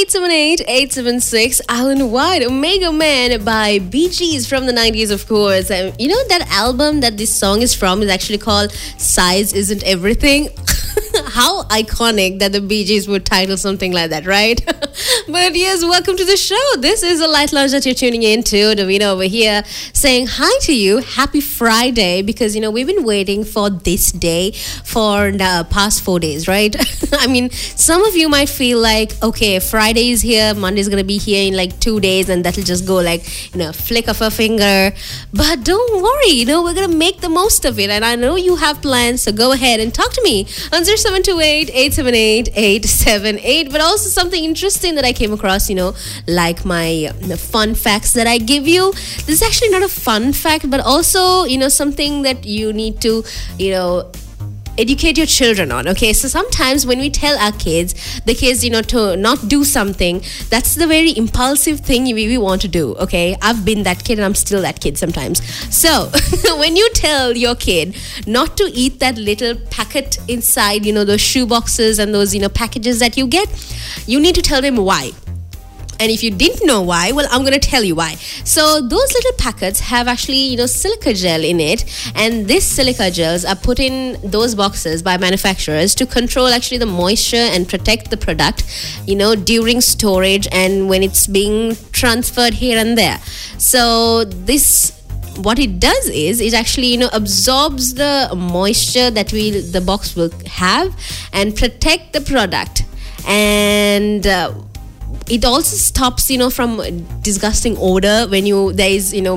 878-876 Island Wide Omega Man by Bee Gees from the 90s, of course. You know that album that this song is from is actually called Size Isn't Everything. How iconic that the Bee Gees would title something like that, right? But yes, welcome to the show. This is a light lounge that you're tuning in to. Davina over here saying hi to you. Happy Friday, because we've been waiting for this day for the past 4 days, right? I mean, some of you might feel like, okay, Friday is here, Monday's gonna be here in like 2 days, and that'll just go like flick of a finger. But don't worry, we're gonna make the most of it, and I know you have plans, so go ahead and talk to me on 0728-878-878. But also something interesting that I came across, like my fun facts that I give you. This is actually not a fun fact, but also, something that you need to, educate your children on. Okay, so sometimes when we tell our kids, to not do something, that's the very impulsive thing we want to do. Okay, I've been that kid and I'm still that kid sometimes. So when you tell your kid not to eat that little packet inside, those shoe boxes and those packages that you get, you need to tell them why. And if you didn't know why, well, I'm going to tell you why. So those little packets have actually, silica gel in it. And these silica gels are put in those boxes by manufacturers to control actually the moisture and protect the product, during storage and when it's being transferred here and there. So what it does is it actually absorbs the moisture that the box will have and protect the product. And it also stops from disgusting odor when there is